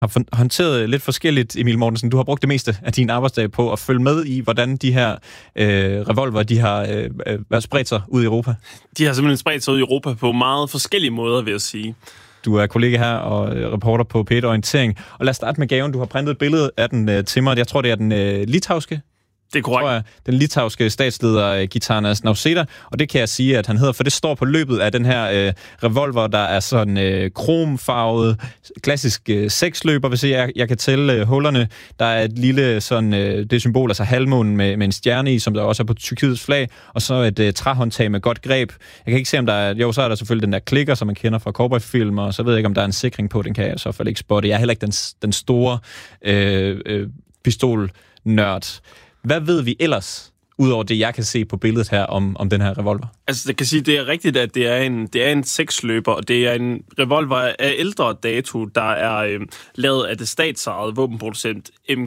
har håndteret lidt forskelligt, Emil Mortensen. Du har brugt det meste af din arbejdsdag på at følge med i, hvordan de her revolver, de har været spredt sig ud i Europa. De har simpelthen spredt sig ud i Europa på meget forskellige måder, vil jeg sige. Du er kollega her og reporter på P1 Orientering. Og lad os starte med gaven. Du har printet et billede af den til mig. Jeg tror, det er den litauiske. Det er korrekt. Den litauiske statsleder Gitanas Nausėda, og det kan jeg sige, at han hedder, for det står på løbet af den her revolver, der er sådan kromfarvet, klassisk seksløber, hvis jeg kan tælle hullerne. Der er et lille sådan, det symbol, altså halvmånen med en stjerne i, som der også er på Tyrkiets flag, og så et træhåndtag med godt greb. Jeg kan ikke se, om der er, jo, så er der selvfølgelig den der klikker, som man kender fra cowboyfilm, og så ved jeg ikke, om der er en sikring på, den kan jeg i så fald ikke spotte. Jeg er heller ikke den store pistolnørd. Hvad ved vi ellers, udover det, jeg kan se på billedet her, om den her revolver? Altså, jeg kan sige, det er rigtigt, at det er en seksløber, og det er en revolver af ældre dato, der er lavet af det statsejede våbenproducent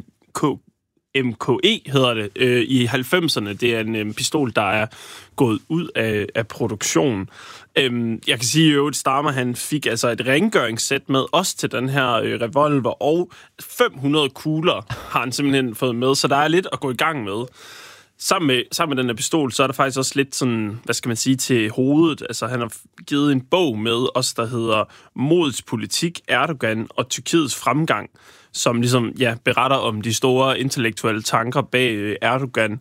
MKE, hedder det, i 90'erne. Det er en pistol, der er gået ud af produktion. Jeg kan sige, at Starmer, han fik altså et rengøringssæt med os til den her revolver, og 500 kugler har han simpelthen fået med, så der er lidt at gå i gang med. Sammen med den her pistol, så er der faktisk også lidt sådan, hvad skal man sige, til hovedet. Altså, han har givet en bog med os, der hedder Modets politik, Erdogan og Tyrkiets fremgang, som ligesom, beretter om de store intellektuelle tanker bag Erdogan.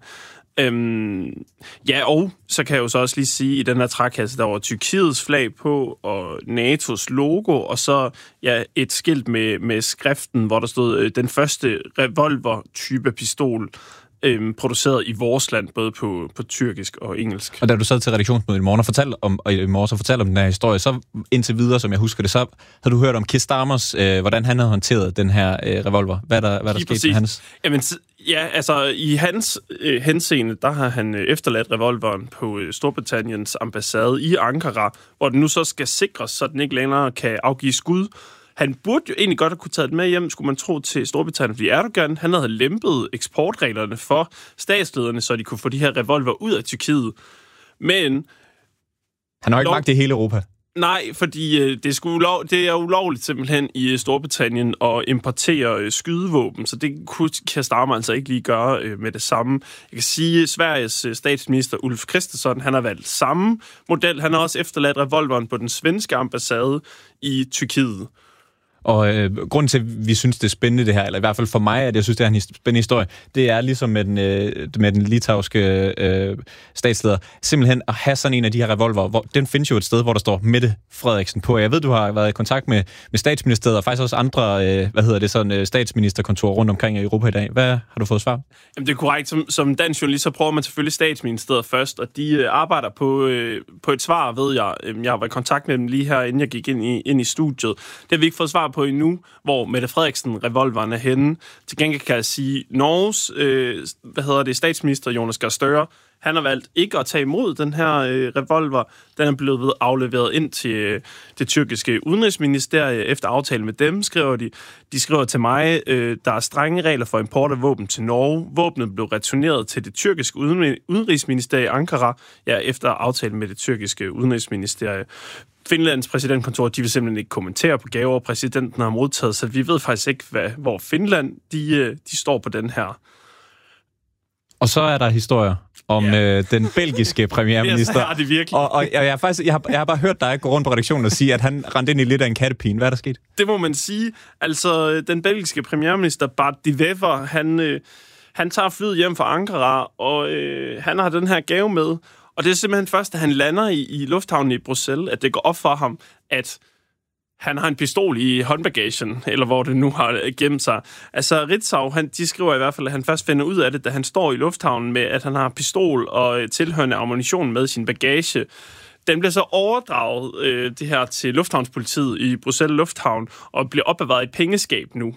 Og så kan jeg jo så også lige sige, i den her trækasse, der var Tyrkiets flag på, og NATO's logo, og så et skilt med skriften, hvor der stod den første revolver-type pistol, produceret i vores land, både på tyrkisk og engelsk. Og da du sad til redaktionsmødet i morgen og fortalte om den her historie, så indtil videre, som jeg husker det, så havde du hørt om Keir Starmers, hvordan han havde håndteret den her revolver. Hvad er der sket med hans? Jamen, altså i hans henseende, der har han efterladt revolveren på Storbritanniens ambassade i Ankara, hvor den nu så skal sikres, så den ikke længere kan afgive skud. Han burde jo egentlig godt have kunne tage det med hjem, skulle man tro, til Storbritannien, fordi Erdogan, han havde lempet eksportreglerne for statslederne, så de kunne få de her revolver ud af Tyrkiet. Men han har ikke magt i hele Europa. Nej, fordi det er ulovligt simpelthen i Storbritannien at importere skydevåben, så det kan Starmer altså ikke lige gøre med det samme. Jeg kan sige, at Sveriges statsminister Ulf Kristersson, han har valgt samme model. Han har også efterladt revolveren på den svenske ambassade i Tyrkiet. Og grunden til, at vi synes, det er spændende det her, eller i hvert fald for mig, at jeg synes, det er en spændende historie, det er ligesom med den litauiske statsleder, simpelthen at have sådan en af de her revolver, den findes jo et sted, hvor der står Mette Frederiksen på. Jeg ved, du har været i kontakt med statsministeriet, og faktisk også andre, statsministerkontorer rundt omkring i Europa i dag. Hvad har du fået svar? Jamen, det er korrekt. Som dansk journalist, så prøver man selvfølgelig statsministeriet først, og de arbejder på et svar, ved jeg. Jeg har været i kontakt med dem lige her, inden jeg gik ind i studiet. Det har vi ikke fået svar på endnu, hvor Mette Frederiksen-revolveren er henne. Til gengæld kan jeg sige, Norges statsminister Jonas Gahr Støre, han har valgt ikke at tage imod den her revolver. Den er blevet afleveret ind til det tyrkiske udenrigsministerie efter aftale med dem, skriver de. De skriver til mig, der er strenge regler for import af våben til Norge. Våbnet blev returneret til det tyrkiske udenrigsministerie i Ankara, efter aftale med det tyrkiske udenrigsministerie. Finlands præsidentkontor, de vil simpelthen ikke kommentere på gaver, præsidenten har modtaget, så vi ved faktisk ikke, hvor Finland de står på den her. Og så er der historier om den belgiske premierminister. Ja, det virkelig. Og jeg har bare hørt dig gå rundt på redaktionen og sige, at han rendte ind i lidt af en kattepine. Hvad er der sket? Det må man sige. Altså, den belgiske premierminister Bart De Wever, han tager flyet hjem fra Ankara, og han har den her gave med. Og det er simpelthen først, da han lander i lufthavnen i Bruxelles, at det går op for ham, at han har en pistol i håndbagagen, eller hvor det nu har gemt sig. Altså, Ritzau, de skriver i hvert fald, at han først finder ud af det, da han står i lufthavnen med, at han har pistol og tilhørende ammunition med sin bagage. Den bliver så overdraget, det her, til lufthavnspolitiet i Bruxelles Lufthavn, og bliver opbevaret i et pengeskab nu.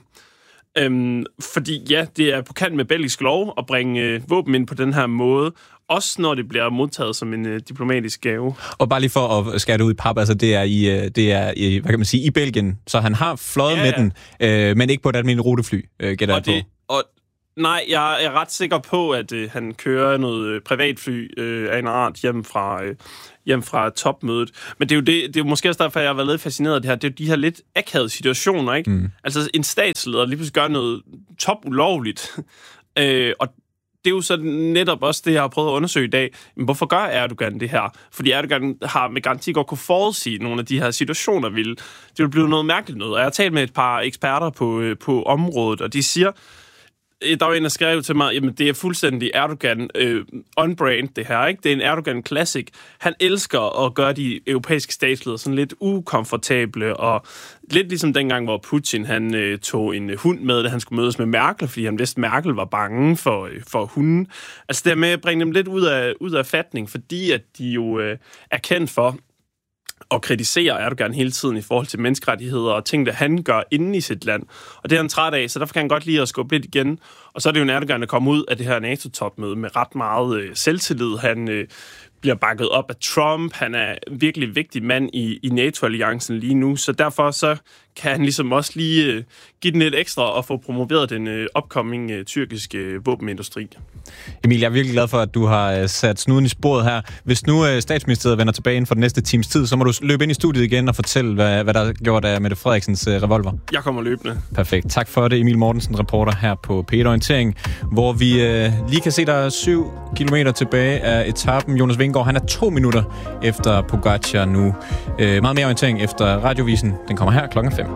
Fordi det er på kant med belgisk lov at bringe våben ind på den her måde, også når det bliver modtaget som en diplomatisk gave. Og bare lige for at skære det ud i pap, altså det er i hvad kan man sige, i Belgien, så han har fløjet med den, men ikke på et almindeligt rutefly, gætter jeg på. Nej, jeg er ret sikker på, at han kører noget privatfly af en art hjem fra topmødet. Men det er jo måske også derfor, jeg har været lidt fascineret af det her. Det er jo de her lidt akavede situationer, ikke? Mm. Altså en statsleder lige pludselig gør noget ulovligt. Og det er jo så netop også det, jeg har prøvet at undersøge i dag. Men hvorfor gør Erdogan det her? Fordi Erdogan har med garanti godt kunne forudsige nogle af de her situationer. Det vil blive noget mærkeligt noget. Og jeg har talt med et par eksperter på området, og de siger, der var en, der skrev til mig, jamen det er fuldstændig Erdogan on-brand det her, ikke? Det er en Erdogan classic. Han elsker at gøre de europæiske statsledere sådan lidt ukomfortable, og lidt ligesom dengang, hvor Putin han tog en hund med, da han skulle mødes med Merkel, fordi han vidste, Merkel var bange for hunden. Altså det med at bringe dem lidt ud af fatning, fordi at de jo er kendt for og kritiserer Erdogan hele tiden i forhold til menneskerettigheder og ting, der han gør inde i sit land. Og det er han træt af, så derfor kan han godt lide at skubbe lidt igen. Og så er det jo en Erdogan, der kommer ud af det her NATO-topmøde med ret meget selvtillid. Han bliver bakket op af Trump. Han er en virkelig vigtig mand i NATO-alliancen lige nu, så derfor så kan han ligesom også lige give den lidt ekstra og få promoveret den upcoming tyrkiske våbenindustri. Emil, jeg er virkelig glad for, at du har sat snuden i sporet her. Hvis nu statsministeriet vender tilbage inden for den næste times tid, så må du løbe ind i studiet igen og fortælle, hvad der er gjort af Mette Frederiksens revolver. Jeg kommer løbende. Perfekt. Tak for det, Emil Mortensen, reporter her på P1 Orientering, hvor vi lige kan se, der er 7 kilometer tilbage af etappen. Jonas Vingegaard, han er 2 minutter efter Pogacar nu. Meget mere orientering efter radiovisen. Den kommer her 5:00.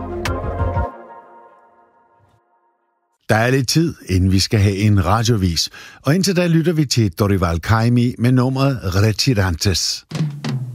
Der er lidt tid, inden vi skal have en radiovis. Og indtil da lytter vi til Dorival Caymmi med nummeret Retirantes.